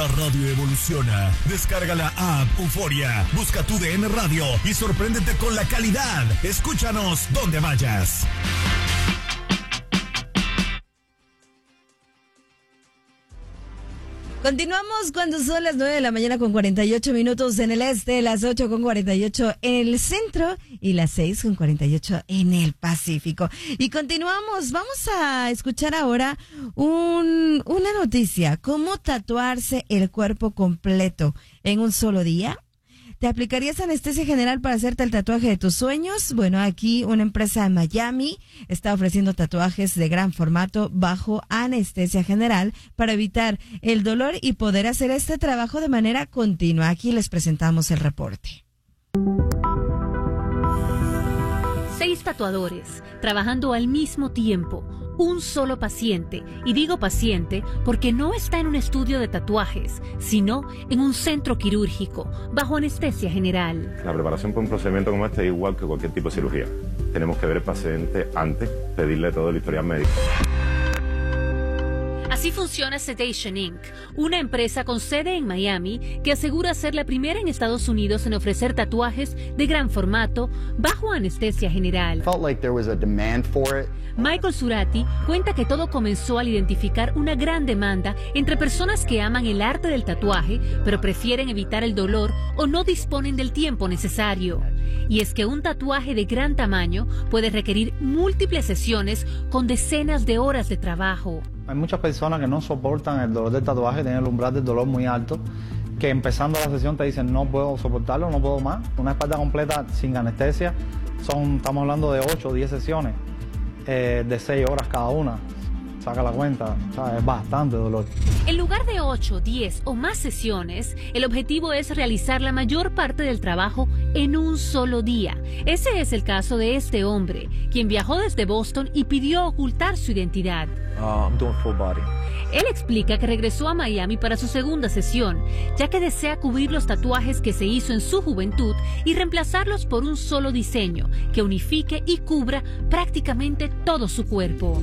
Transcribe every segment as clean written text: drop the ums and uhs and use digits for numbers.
La radio evoluciona. Descarga la app Euforia. Busca tu DN Radio y sorpréndete con la calidad. Escúchanos donde vayas. Continuamos cuando son las 9 de la mañana con 48 minutos en el este, las 8 con 48 en el centro y las 6 con 48 en el Pacífico. Y continuamos, vamos a escuchar ahora una noticia, cómo tatuarse el cuerpo completo en un solo día. ¿Te aplicarías anestesia general para hacerte el tatuaje de tus sueños? Bueno, aquí una empresa en Miami está ofreciendo tatuajes de gran formato bajo anestesia general para evitar el dolor y poder hacer este trabajo de manera continua. Aquí les presentamos el reporte. 6 tatuadores trabajando al mismo tiempo. Un solo paciente, y digo paciente porque no está en un estudio de tatuajes, sino en un centro quirúrgico, bajo anestesia general. La preparación para un procedimiento como este es igual que cualquier tipo de cirugía. Tenemos que ver al paciente antes, pedirle todo el historial médico. Así funciona Sedation Inc., una empresa con sede en Miami que asegura ser la primera en Estados Unidos en ofrecer tatuajes de gran formato bajo anestesia general. Michael Surati cuenta que todo comenzó al identificar una gran demanda entre personas que aman el arte del tatuaje, pero prefieren evitar el dolor o no disponen del tiempo necesario. Y es que un tatuaje de gran tamaño puede requerir múltiples sesiones con decenas de horas de trabajo. Hay muchas personas que no soportan el dolor del tatuaje, tienen el umbral del dolor muy alto, que empezando la sesión te dicen no puedo soportarlo, no puedo más. Una espalda completa sin anestesia, estamos hablando de 8 o 10 sesiones, de 6 horas cada una. Saca la cuenta, o sea, es bastante dolor. En lugar de 8, 10 o más sesiones, el objetivo es realizar la mayor parte del trabajo en un solo día. Ese es el caso de este hombre, quien viajó desde Boston y pidió ocultar su identidad. I'm doing full body. Él explica que regresó a Miami para su segunda sesión, ya que desea cubrir los tatuajes que se hizo en su juventud y reemplazarlos por un solo diseño que unifique y cubra prácticamente todo su cuerpo.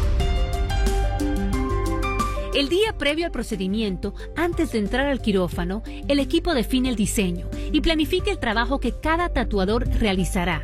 El día previo al procedimiento, antes de entrar al quirófano, el equipo define el diseño y planifica el trabajo que cada tatuador realizará.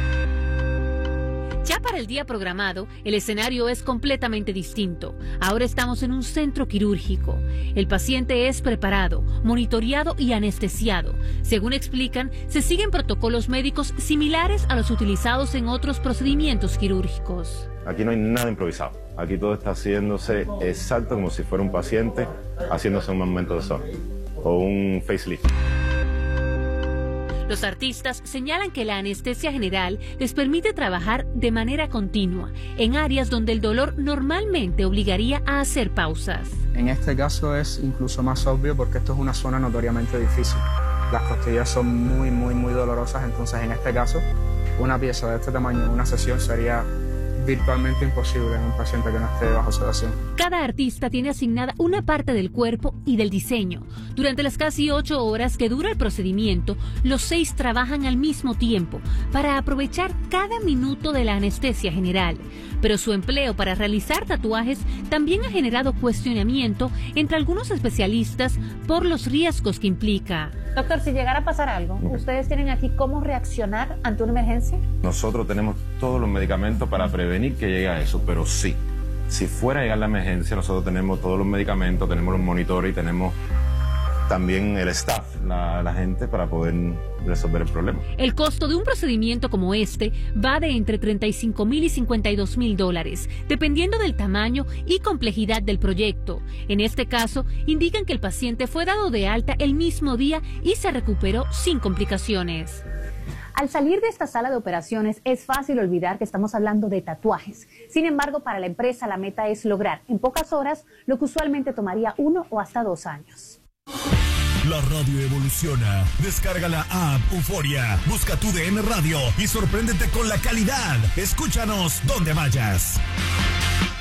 Ya para el día programado, el escenario es completamente distinto. Ahora estamos en un centro quirúrgico. El paciente es preparado, monitoreado y anestesiado. Según explican, se siguen protocolos médicos similares a los utilizados en otros procedimientos quirúrgicos. Aquí no hay nada improvisado. Aquí todo está haciéndose exacto como si fuera un paciente haciéndose un aumento de zona o un facelift. Los artistas señalan que la anestesia general les permite trabajar de manera continua en áreas donde el dolor normalmente obligaría a hacer pausas. En este caso es incluso más obvio porque esto es una zona notoriamente difícil. Las costillas son muy dolorosas, entonces en este caso una pieza de este tamaño en una sesión sería virtualmente imposible en un paciente que no esté bajo sedación. Cada artista tiene asignada una parte del cuerpo y del diseño. Durante las casi 8 horas que dura el procedimiento, los 6 trabajan al mismo tiempo para aprovechar cada minuto de la anestesia general. Pero su empleo para realizar tatuajes también ha generado cuestionamiento entre algunos especialistas por los riesgos que implica. Doctor, si llegara a pasar algo, ¿ustedes tienen aquí cómo reaccionar ante una emergencia? Nosotros tenemos todos los medicamentos para prevenir que llegue a eso, pero sí, si fuera a llegar la emergencia, nosotros tenemos todos los medicamentos, tenemos los monitores y tenemos también el staff, la gente para poder resolver el problema. El costo de un procedimiento como este va de entre $35,000 y $52,000, dependiendo del tamaño y complejidad del proyecto. En este caso, indican que el paciente fue dado de alta el mismo día y se recuperó sin complicaciones. Al salir de esta sala de operaciones es fácil olvidar que estamos hablando de tatuajes. Sin embargo, para la empresa la meta es lograr en pocas horas lo que usualmente tomaría 1 o hasta 2 años. La radio evoluciona. Descarga la app Euforia. Busca tu DN Radio y sorpréndete con la calidad. Escúchanos donde vayas.